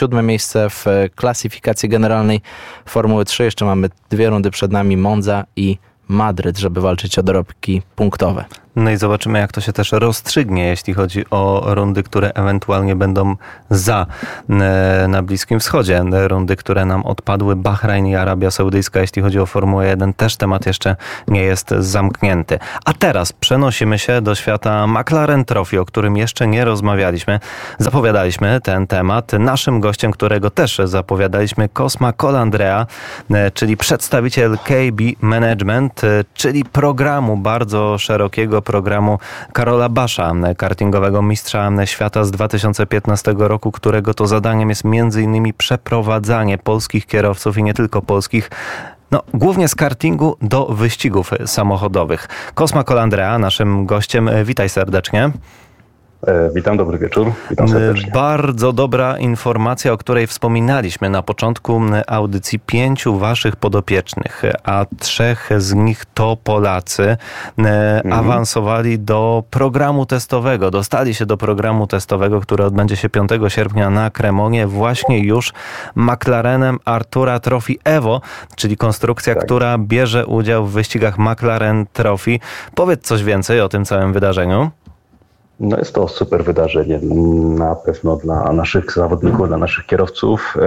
C: siódme miejsce w klasyfikacji generalnej Formuły trzy. Jeszcze mamy dwie rundy przed nami, Monza i Madryt, żeby walczyć o dorobki punktowe.
A: No i zobaczymy, jak to się też rozstrzygnie, jeśli chodzi o rundy, które ewentualnie będą za e, na Bliskim Wschodzie. Rundy, które nam odpadły, Bahrajn i Arabia Saudyjska, jeśli chodzi o Formułę jeden, też temat jeszcze nie jest zamknięty. A teraz przenosimy się do świata McLaren Trophy, o którym jeszcze nie rozmawialiśmy. Zapowiadaliśmy ten temat. Naszym gościem, którego też zapowiadaliśmy, Cosma Colandrea, e, czyli przedstawiciel K B Management, e, czyli programu bardzo szerokiego, programu Karola Basza, kartingowego mistrza świata z dwa tysiące piętnastego roku, którego to zadaniem jest między innymi przeprowadzanie polskich kierowców i nie tylko polskich, no głównie z kartingu do wyścigów samochodowych. Cosma Colandrea, naszym gościem. Witaj serdecznie.
E: Witam, dobry wieczór. Witam serdecznie.
A: Bardzo dobra informacja, o której wspominaliśmy na początku audycji. Pięciu waszych podopiecznych, a trzech z nich to Polacy, mhm. awansowali do programu testowego. Dostali się do programu testowego, który odbędzie się piątego sierpnia na Cremonie, właśnie już McLarenem Artura Trophy Evo, czyli konstrukcja, tak. która bierze udział w wyścigach McLaren Trophy. Powiedz coś więcej o tym całym wydarzeniu.
E: No jest to super wydarzenie na pewno dla naszych zawodników, dla naszych kierowców.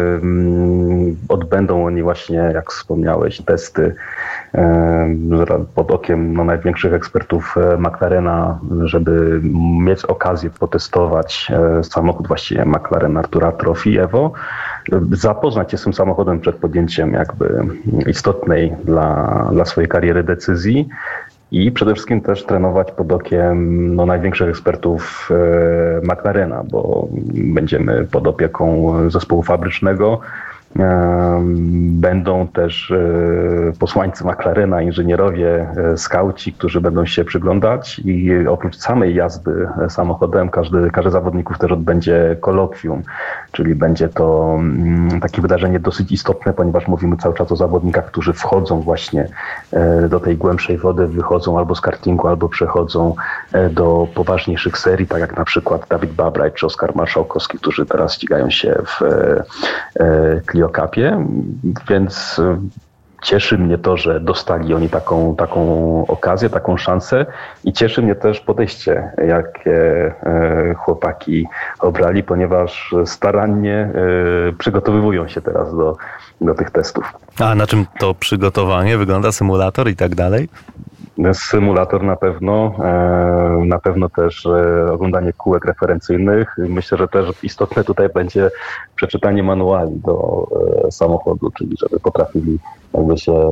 E: Odbędą oni właśnie, jak wspomniałeś, testy pod okiem no, największych ekspertów McLarena, żeby mieć okazję potestować samochód właściwie McLaren Artura Trophy Evo, zapoznać się z tym samochodem przed podjęciem jakby istotnej dla, dla swojej kariery decyzji. I przede wszystkim też trenować pod okiem no, największych ekspertów e, McLarena, bo będziemy pod opieką zespołu fabrycznego. E, będą też e, posłańcy McLarena, inżynierowie, e, skauci, którzy będą się przyglądać i oprócz samej jazdy samochodem każdy, każdy z zawodników też odbędzie kolokwium, czyli będzie to mm, takie wydarzenie dosyć istotne, ponieważ mówimy cały czas o zawodnikach, którzy wchodzą właśnie e, do tej głębszej wody, wychodzą albo z kartingu, albo przechodzą e, do poważniejszych serii, tak jak na przykład David Babraj czy Oskar Marszałkowski, którzy teraz ścigają się w e, e, Clio Cupie, więc cieszy mnie to, że dostali oni taką, taką okazję, taką szansę i cieszy mnie też podejście, jakie chłopaki obrali, ponieważ starannie przygotowywują się teraz do, do tych testów.
A: A na czym to przygotowanie wygląda? Symulator i tak dalej?
E: Symulator na pewno, na pewno też oglądanie kółek referencyjnych. Myślę, że też istotne tutaj będzie przeczytanie manuali do samochodu, czyli żeby potrafili jakby się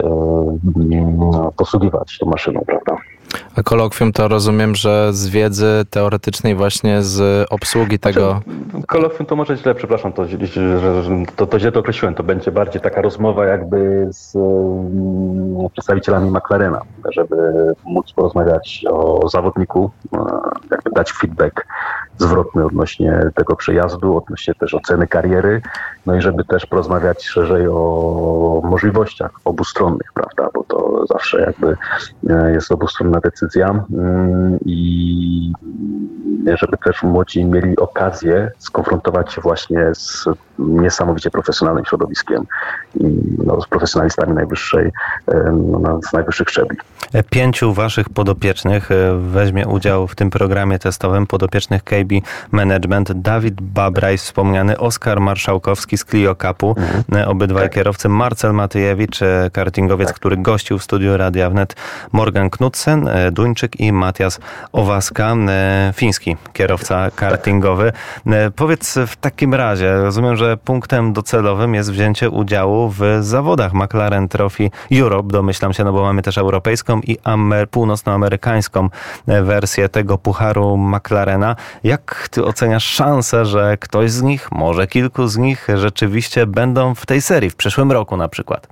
E: posługiwać tą maszyną, prawda?
C: A kolokwium to rozumiem, że z wiedzy teoretycznej właśnie z obsługi tego...
E: Znaczy, kolokwium to może źle, przepraszam, to, to, to źle to określiłem. To będzie bardziej taka rozmowa jakby z um, przedstawicielami McLarena, żeby móc porozmawiać o zawodniku, jakby dać feedback zwrotny odnośnie tego przejazdu, odnośnie też oceny kariery, no i żeby też porozmawiać szerzej o możliwościach obustronnych, prawda, bo to zawsze jakby jest obustronna decyzja i żeby też młodzi mieli okazję skonfrontować się właśnie z niesamowicie profesjonalnym środowiskiem i no, z profesjonalistami najwyższej, no, z najwyższych szczebli.
A: Pięciu waszych podopiecznych weźmie udział w tym programie testowym, podopiecznych K B Management. Dawid Babraj, wspomniany, Oskar Marszałkowski z Clio Cupu, mhm. obydwaj tak. kierowcy, Marcel Matyjewicz, kartingowiec, tak. który gościł w studiu Radia Wnet, Morgan Knudsen, Duńczyk i Matias Owaska, fiński kierowca kartingowy. Tak. Powiedz w takim razie, rozumiem, że punktem docelowym jest wzięcie udziału w zawodach McLaren Trophy Europe, domyślam się, no bo mamy też europejską i amer- północnoamerykańską wersję tego pucharu McLarena. Jak ty oceniasz szansę, że ktoś z nich, może kilku z nich rzeczywiście będą w tej serii w przyszłym roku na przykład?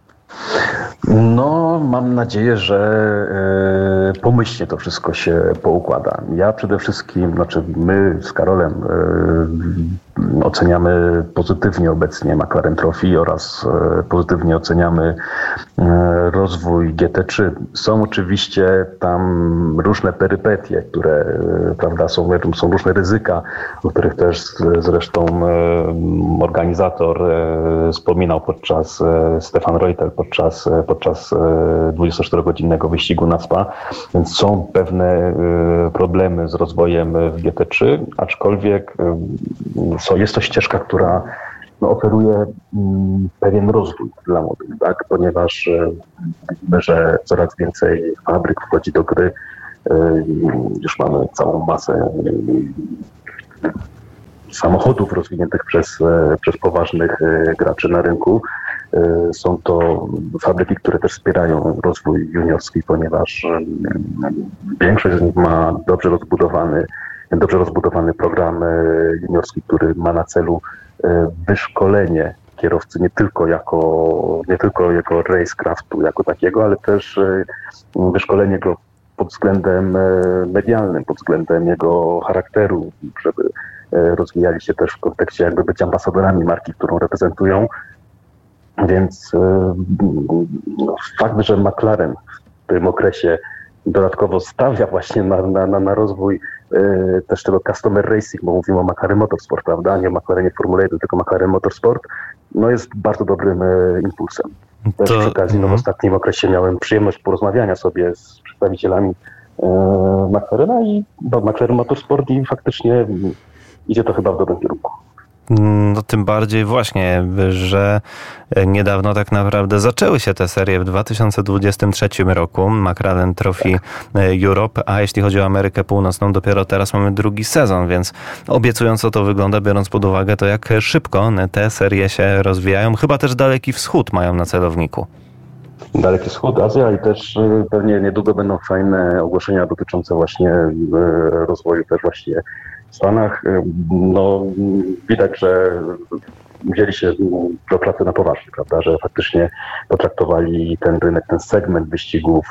E: No, mam nadzieję, że e, pomyślnie to wszystko się poukłada. Ja przede wszystkim, znaczy my z Karolem e, oceniamy pozytywnie obecnie McLaren Trophy oraz pozytywnie oceniamy rozwój G T trzy. Są oczywiście tam różne perypetie, które, prawda, są, są różne ryzyka, o których też zresztą organizator wspominał podczas, Stefan Reutel, podczas, podczas dwudziestoczterogodzinnego wyścigu na Spa, więc są pewne problemy z rozwojem w G T trzy, aczkolwiek jest to ścieżka, która no, oferuje mm, pewien rozwój dla młodych, tak? Ponieważ e, widzimy, że coraz więcej fabryk wchodzi do gry. E, już mamy całą masę e, samochodów rozwiniętych przez, e, przez poważnych e, graczy na rynku. E, są to fabryki, które też wspierają rozwój juniorski, ponieważ e, większość z nich ma dobrze rozbudowany dobrze rozbudowany program juniorski, który ma na celu wyszkolenie kierowcy nie tylko jako, nie tylko jako racecraftu jako takiego, ale też wyszkolenie go pod względem medialnym, pod względem jego charakteru, żeby rozwijali się też w kontekście jakby być ambasadorami marki, którą reprezentują. Więc no, fakt, że McLaren w tym okresie dodatkowo stawia właśnie na, na, na, na rozwój y, też tego customer racing, bo mówimy o McLaren Motorsport, prawda? Nie o McLarenie Formule jeden, tylko McLaren Motorsport, no jest bardzo dobrym y, impulsem. Też to, przy okazji no, w ostatnim okresie miałem przyjemność porozmawiania sobie z przedstawicielami y, McLarena i no, McLaren Motorsport i faktycznie idzie to chyba w dobrym kierunku.
A: No tym bardziej właśnie, że niedawno tak naprawdę zaczęły się te serie w dwa tysiące dwudziestym trzecim roku, McLaren Trophy Europe, a jeśli chodzi o Amerykę Północną, dopiero teraz mamy drugi sezon, więc obiecująco to wygląda, biorąc pod uwagę to, jak szybko te serie się rozwijają. Chyba też Daleki Wschód mają na celowniku.
E: Daleki Wschód, Azja i też pewnie niedługo będą fajne ogłoszenia dotyczące właśnie rozwoju też właśnie w Stanach. No widać, że wzięli się do pracy na poważnie, prawda, że faktycznie potraktowali ten rynek, ten segment wyścigów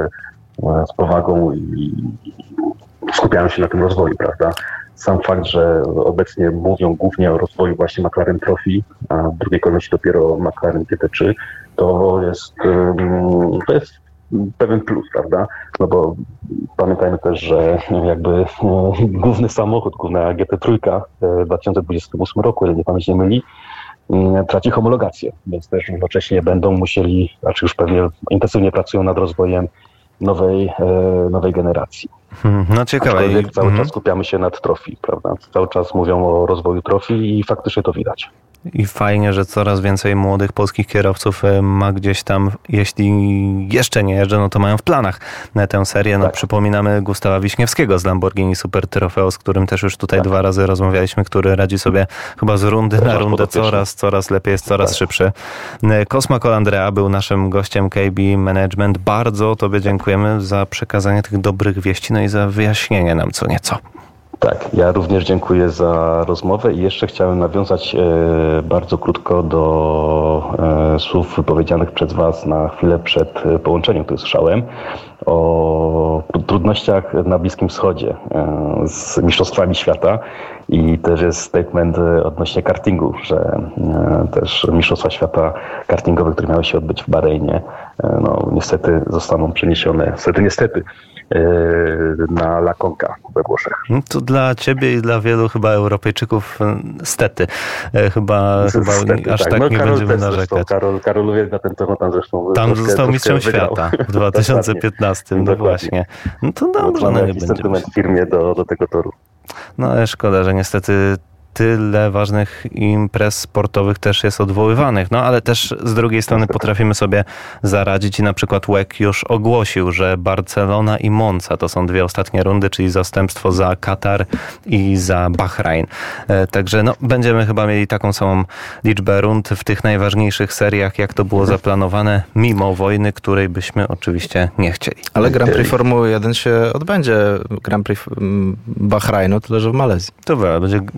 E: z powagą i skupiają się na tym rozwoju, prawda. Sam fakt, że obecnie mówią głównie o rozwoju właśnie McLaren Trophy, a w drugiej kolejności dopiero McLaren G T trzy, to jest, to jest pewien plus, prawda? No bo pamiętajmy też, że jakby główny samochód, główna G T trzy w dwa tysiące dwudziestym ósmym roku, jeżeli nie pamięć nie myli, traci homologację, więc też równocześnie będą musieli, znaczy już pewnie intensywnie pracują nad rozwojem nowej, nowej generacji.
A: No ciekawe.
E: Aczkolwiek cały mm. czas skupiamy się nad Trophy, prawda? Cały czas mówią o rozwoju Trophy i faktycznie to widać.
A: I fajnie, że coraz więcej młodych polskich kierowców ma gdzieś tam, jeśli jeszcze nie jeżdżą, no to mają w planach tę serię. No, tak. Przypominamy Gustawa Wiśniewskiego z Lamborghini Super Trofeo, z którym też już tutaj tak. dwa razy rozmawialiśmy, który radzi sobie chyba z rundy na rundę coraz, coraz lepiej, jest coraz tak. szybszy. Cosma Colandrea był naszym gościem K B Management. Bardzo Tobie dziękujemy za przekazanie tych dobrych wieści, no i za wyjaśnienie nam co nieco.
E: Tak, ja również dziękuję za rozmowę i jeszcze chciałem nawiązać e, bardzo krótko do e, słów wypowiedzianych przez Was na chwilę przed połączeniem, które słyszałem, o trudnościach na Bliskim Wschodzie e, z Mistrzostwami Świata i też jest statement odnośnie kartingu, że e, też Mistrzostwa Świata kartingowe, które miały się odbyć w Bahreinie, e, no niestety zostaną przeniesione, niestety, niestety, na La Conca we Włoszech.
A: To dla Ciebie i dla wielu chyba Europejczyków stety. Chyba, chyba stety, aż tak, tak no, nie Karol będziemy narzekać.
E: Zresztą, Karol, Karol uwielbia ten temat, tam zresztą
A: Tam
E: troszkę,
A: został mistrzem
E: troszkę
A: świata w dwa tysiące piętnastym, no właśnie. No to dobrze, no, no nie będzie.
E: Sentyment w firmie do, do tego toru.
A: No ale szkoda, że niestety tyle ważnych imprez sportowych też jest odwoływanych. No ale też z drugiej strony potrafimy sobie zaradzić i na przykład W E C już ogłosił, że Barcelona i Monza to są dwie ostatnie rundy, czyli zastępstwo za Katar i za Bahrain. Także no, będziemy chyba mieli taką samą liczbę rund w tych najważniejszych seriach, jak to było zaplanowane, mimo wojny, której byśmy oczywiście nie chcieli.
C: Ale Grand Prix Formuły jeden się odbędzie. Grand Prix Bahrainu to leży w Malezji.
A: To będzie Grand Prix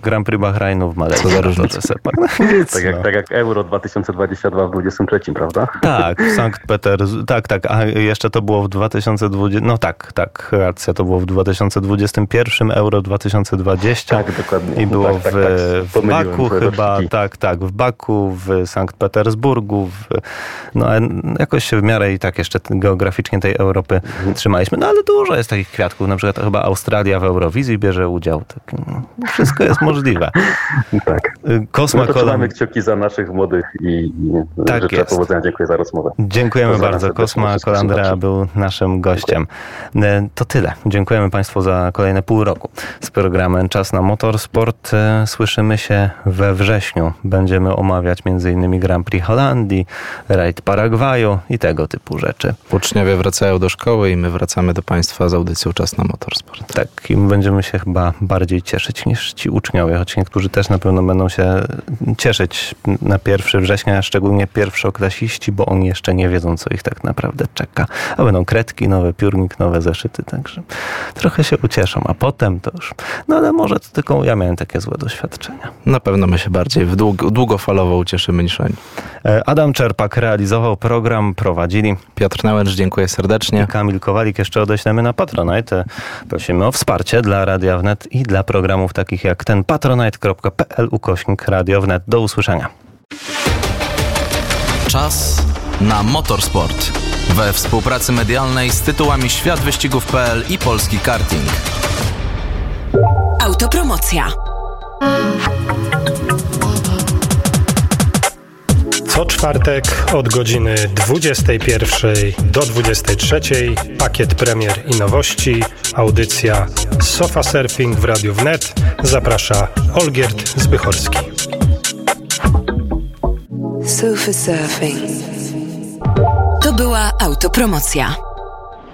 A: Bahrajnu, w Malezji.
C: Co za różnica.
E: Tak jak, tak jak Euro dwa tysiące dwadzieścia dwa w dwudziestym trzecim, prawda?
A: Tak, w Sankt Petersburgu, tak, tak, a jeszcze to było w dwa tysiące dwudziestym, no tak, tak, racja, to było w dwa tysiące dwudziestym pierwszym, Euro dwa tysiące dwudziestym.
E: Tak, dokładnie.
A: I było
E: tak, tak,
A: w,
E: tak,
A: w Baku chyba,
E: roczki.
A: tak, tak, w Baku, w Sankt Petersburgu, w, no jakoś się w miarę i tak jeszcze geograficznie tej Europy trzymaliśmy, no ale dużo jest takich kwiatków, na przykład chyba Australia w Eurowizji bierze udział, tak, no, wszystko jest możliwe.
E: Tak.
A: Kosma
E: no to
A: Kolem...
E: trzymamy kciuki za naszych młodych i, i
A: Tak
E: życzę
A: jest.
E: powodzenia. Dziękuję za rozmowę.
A: Dziękujemy
E: Pozdrawiam
A: bardzo.
E: serdecznie
A: Kosma
E: wszystkich
A: Kolandrea
E: słuchaczy.
A: był naszym gościem. Dziękuję. To tyle. Dziękujemy Państwu za kolejne pół roku z programem Czas na Motorsport. Słyszymy się we wrześniu. Będziemy omawiać między innymi Grand Prix Holandii, rajd Paragwaju i tego typu rzeczy.
C: Uczniowie wracają do szkoły i my wracamy do Państwa z audycją Czas na Motorsport.
A: Tak, i będziemy się chyba bardziej cieszyć niż ci uczniowie, choć niektórzy też na pewno będą się cieszyć na pierwszego września, a szczególnie pierwszoklasiści, bo oni jeszcze nie wiedzą, co ich tak naprawdę czeka. A będą kredki, nowe piórnik, nowe zeszyty, także trochę się ucieszą, a potem to już... No ale może to tylko ja miałem takie złe doświadczenia.
C: Na pewno my się bardziej w dług, długofalowo ucieszymy niż oni.
A: Adam Czerpak realizował program, prowadzili
C: Piotr Nałęcz, dziękuję serdecznie.
A: Kamil Kowalik. Jeszcze odeślemy na Patronite. Prosimy o wsparcie dla Radia Wnet i dla programów takich jak ten patronite kropka p l ukośnik Radio Wnet. Do usłyszenia.
F: Czas na motorsport. We współpracy medialnej z tytułami Świat Wyścigów kropka p l i Polski Karting.
G: Autopromocja.
H: Co czwartek od godziny dwudziestej pierwszej do dwudziestej trzeciej pakiet premier i nowości, audycja Sofa Surfing w Radiu Wnet. Zaprasza Olgierd Zbychorski.
G: Sofa Surfing. To była autopromocja.